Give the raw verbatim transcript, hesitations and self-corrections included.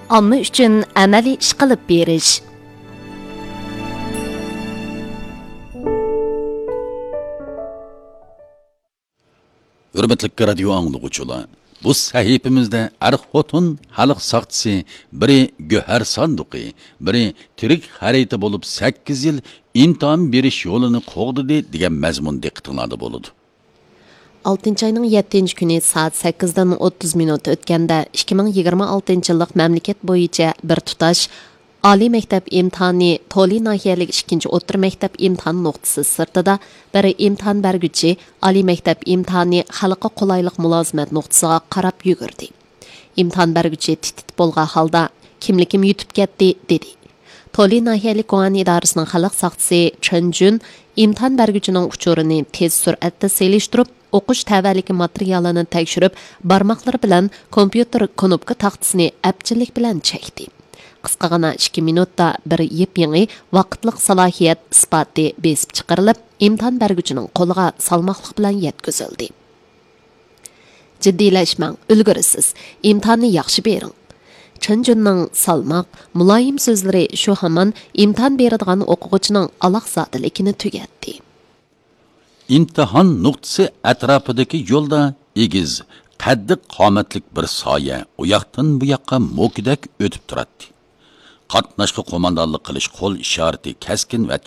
omma uchun amaliy ish qilib berish. Hürmetli radio anlıqçılar, bu sahifimizde er-xotun xalq saqçısı, biri Göher sanduqi, biri tirik xarita bolup sakkiz yil imtihan berish yo'lini qo'g'didi degan mazmun diqqatinglarda bo'ladi. oltinchi ayning yettinchi kuni soat sakkizdan o'ttiz minut o'tganda ikki ming yigirma oltinchi yillik mamlakat bo'yicha bir tutash Oliy maktab imtihoni Toli nahiyalik ikkinchi o'rta maktab imtihon nuqtasi sirtida biri imtihon berguchi Oliy maktab imtihoni xalqqa qulaylik mulozimat nuqtasiga qarab yugurdi. Imtihon berguchi titit bo'lgan holda kimlikim yutib ketdi dedi. Toli nahiyalik Qo'an idorasining xalq saqchisi Chenjun imtihon berguchining uchurini tez sur'atda selishtirib, o'qish tavalligi materialini tekshirib, barmoqlari bilan kompyuter knopka taxtasini apchillik bilan chekdi. Qisqagina ikki minutda bir yep-yangi vaqtliq salohiyat isboti besib chiqarilib, imtihon berguchining qo'liga salmoqlik bilan yetkazildi. Jiddiylashmang, ulgurisiz, imtihonni yaxshi bering. Chenjunning salmoq, muloyim so'zlari shu hamon imtihon beradigan o'quvchining aloqzodiligini tugatdi. İmtihan nuqtasi atrofidagi yo'lda egiz, qaddi qomatlik bir soya u yoqdan bu yoqqa mo'kidak o'tib turadi. Qatnashga qo'mondonlik qilish qo'l ishorati kaskin va